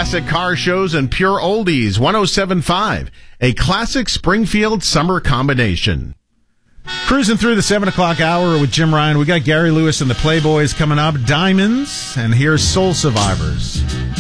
Classic car shows and pure oldies. 107.5, a classic Springfield summer combination. Cruising through the 7 o'clock hour with Jim Ryan. We got Gary Lewis and the Playboys coming up. Diamonds, and here's Soul Survivors.